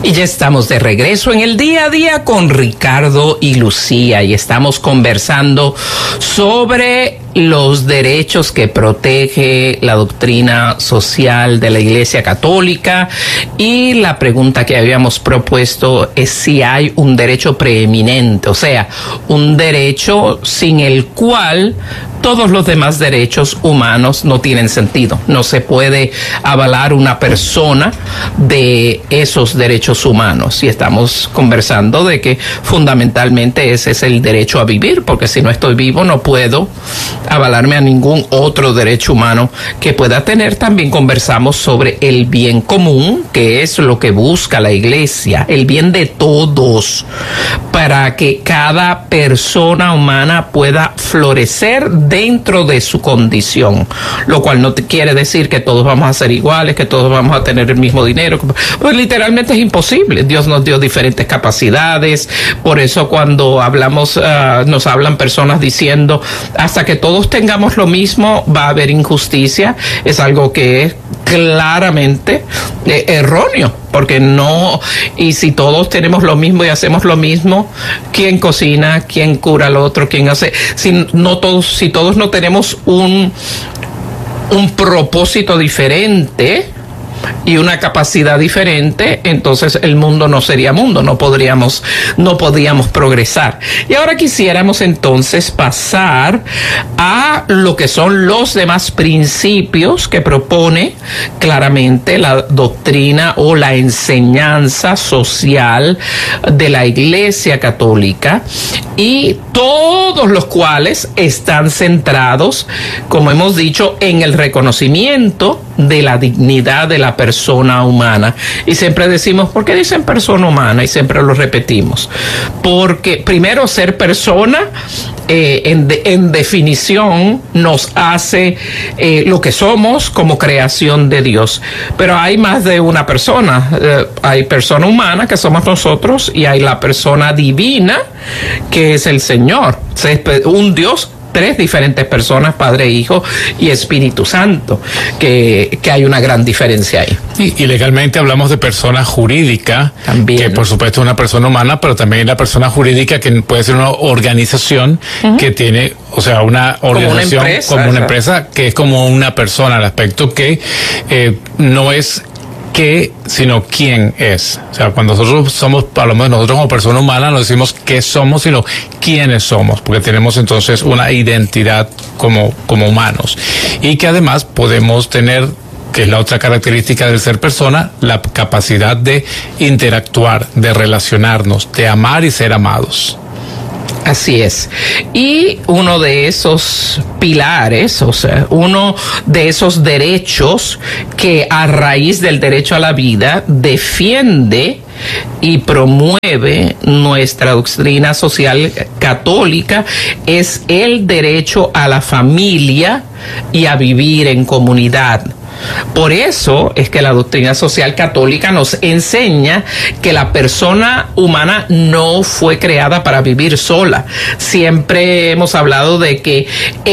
Y ya estamos de regreso en el día a día con Ricardo y Lucía y estamos conversando sobre los derechos que protege la doctrina social de la Iglesia Católica, y la pregunta que habíamos propuesto es si hay un derecho preeminente, o sea, un derecho sin el cual todos los demás derechos humanos no tienen sentido. No se puede avalar una persona de esos derechos humanos. Y estamos conversando de que fundamentalmente ese es el derecho a vivir, porque si no estoy vivo no puedo avalarme a ningún otro derecho humano que pueda tener. También conversamos sobre el bien común, que es lo que busca la Iglesia, el bien de todos, para que cada persona humana pueda florecer dentro de su condición, lo cual no quiere decir que todos vamos a ser iguales, que todos vamos a tener el mismo dinero, pues literalmente es imposible. Dios nos dio diferentes capacidades, por eso cuando hablamos, nos hablan personas diciendo hasta que todos tengamos lo mismo va a haber injusticia, es algo que es claramente erróneo, porque no, y si todos tenemos lo mismo y hacemos lo mismo, ¿quién cocina? ¿Quién cura al otro? ¿Quién hace? Si todos no tenemos un propósito diferente y una capacidad diferente, entonces el mundo no sería mundo, no podríamos progresar. Y ahora quisiéramos entonces pasar a lo que son los demás principios que propone claramente la doctrina o la enseñanza social de la Iglesia Católica, y todos los cuales están centrados, como hemos dicho, en el reconocimiento de la dignidad de la persona humana. Y siempre decimos, ¿por qué dicen persona humana? Y siempre lo repetimos, porque primero ser persona en definición nos hace lo que somos como creación de Dios, pero hay más de una persona. Hay persona humana, que somos nosotros, y hay la persona divina, que es el Señor, un Dios, tres diferentes personas, Padre, Hijo y Espíritu Santo, que hay una gran diferencia ahí. Y legalmente hablamos de persona jurídica, también, que por supuesto es una persona humana, pero también la persona jurídica que puede ser una organización que tiene, o sea, una organización como una empresa, que es como una persona, al aspecto que no es qué, sino quién es. O sea, cuando nosotros somos, hablamos de nosotros como persona humana, no decimos qué somos, sino quiénes somos, porque tenemos entonces una identidad como humanos. Y que además podemos tener, que es la otra característica del ser persona, la capacidad de interactuar, de relacionarnos, de amar y ser amados. Así es. Y uno de esos pilares, o sea, uno de esos derechos que a raíz del derecho a la vida defiende y promueve nuestra doctrina social católica es el derecho a la familia y a vivir en comunidad. Por eso es que la doctrina social católica nos enseña que la persona humana no fue creada para vivir sola. Siempre hemos hablado de que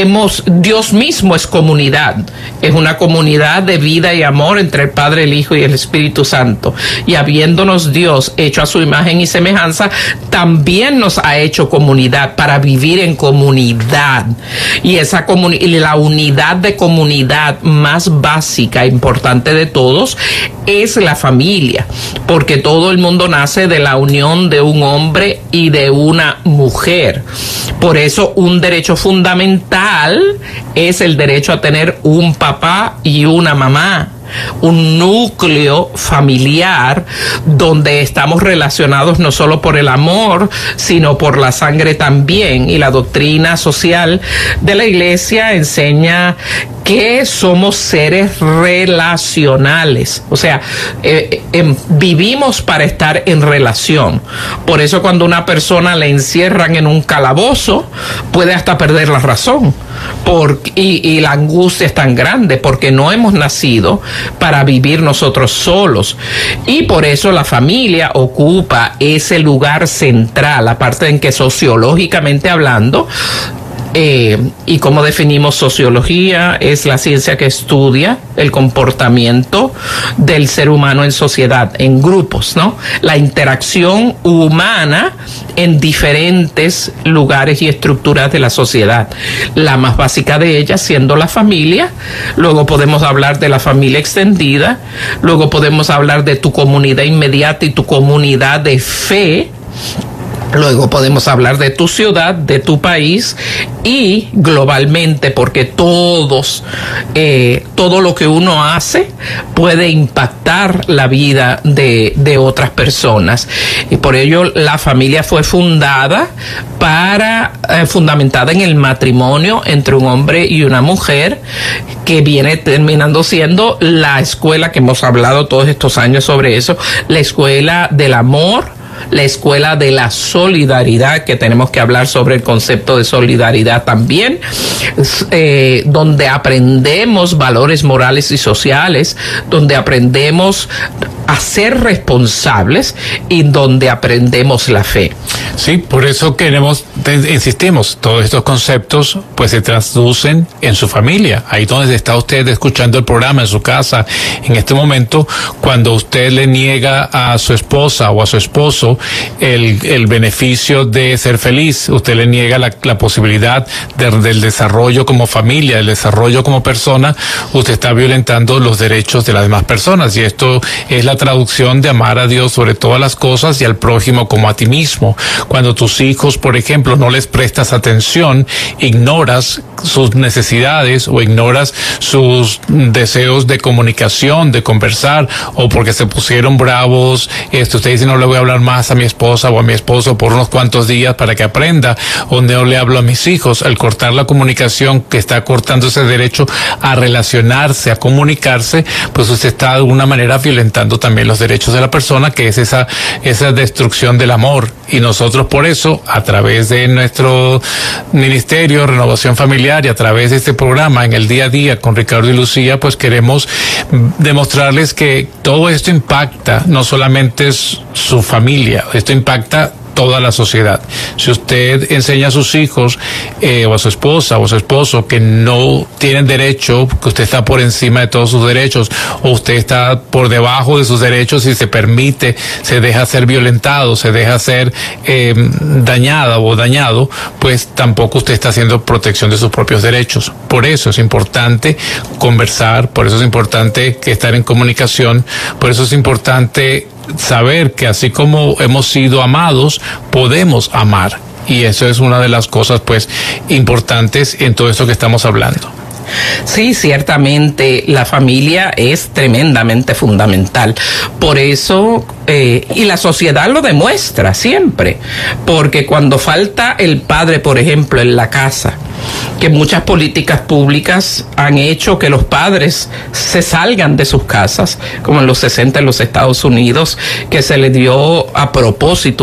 Dios mismo es comunidad. Es una comunidad de vida y amor entre el Padre, el Hijo y el Espíritu Santo. Y habiéndonos Dios hecho a su imagen y semejanza, también nos ha hecho comunidad para vivir en comunidad. Y la unidad de comunidad más básica, importante de todos, es la familia, porque todo el mundo nace de la unión de un hombre y de una mujer. Por eso un derecho fundamental es el derecho a tener un papá y una mamá, un núcleo familiar donde estamos relacionados no solo por el amor, sino por la sangre también. Y la doctrina social de la Iglesia enseña que somos seres relacionales, o sea, vivimos para estar en relación. Por eso cuando una persona la encierran en un calabozo, puede hasta perder la razón, y la angustia es tan grande, porque no hemos nacido para vivir nosotros solos. Y por eso la familia ocupa ese lugar central, aparte en que sociológicamente hablando, Y como definimos sociología, es la ciencia que estudia el comportamiento del ser humano en sociedad, en grupos, ¿no? La interacción humana en diferentes lugares y estructuras de la sociedad. La más básica de ellas siendo la familia, luego podemos hablar de la familia extendida, luego podemos hablar de tu comunidad inmediata y tu comunidad de fe. Luego podemos hablar de tu ciudad, de tu país y globalmente, porque todo lo que uno hace puede impactar la vida de otras personas. Y por ello la familia fue fundamentada en el matrimonio entre un hombre y una mujer, que viene terminando siendo la escuela que hemos hablado todos estos años sobre eso, la escuela del amor, la escuela de la solidaridad, que tenemos que hablar sobre el concepto de solidaridad también, donde aprendemos valores morales y sociales, donde aprendemos a ser responsables y donde aprendemos la fe. Sí, por eso insistimos, todos estos conceptos pues se traducen en su familia. Ahí donde está usted escuchando el programa, en su casa, en este momento, cuando usted le niega a su esposa o a su esposo el beneficio de ser feliz, usted le niega la posibilidad del desarrollo como familia, el desarrollo como persona, usted está violentando los derechos de las demás personas, y esto es la traducción de amar a Dios sobre todas las cosas y al prójimo como a ti mismo. Cuando tus hijos, por ejemplo, no les prestas atención, ignoras sus necesidades o ignoras sus deseos de comunicación, de conversar, o porque se pusieron bravos, usted dice no le voy a hablar más a mi esposa o a mi esposo por unos cuantos días para que aprenda, o no le hablo a mis hijos. Al cortar la comunicación, que está cortando ese derecho a relacionarse, a comunicarse, pues usted está de alguna manera violentando también los derechos de la persona, que es esa destrucción del amor. Y nosotros por eso, a través de nuestro ministerio Renovación Familiar y a través de este programa en el día a día con Ricardo y Lucía, pues queremos demostrarles que todo esto impacta no solamente su familia, esto impacta toda la sociedad. Si usted enseña a sus hijos o a su esposa o a su esposo que no tienen derecho, que usted está por encima de todos sus derechos, o usted está por debajo de sus derechos y se deja ser violentado, se deja ser dañada o dañado, pues tampoco usted está haciendo protección de sus propios derechos. Por eso es importante conversar, por eso es importante estar en comunicación, por eso es importante saber que así como hemos sido amados, podemos amar. Y eso es una de las cosas pues importantes en todo esto que estamos hablando. Sí, ciertamente la familia es tremendamente fundamental. Por eso, y la sociedad lo demuestra siempre, porque cuando falta el padre, por ejemplo, en la casa, que muchas políticas públicas han hecho que los padres se salgan de sus casas, como en los 60 en los Estados Unidos, que se les dio a propósito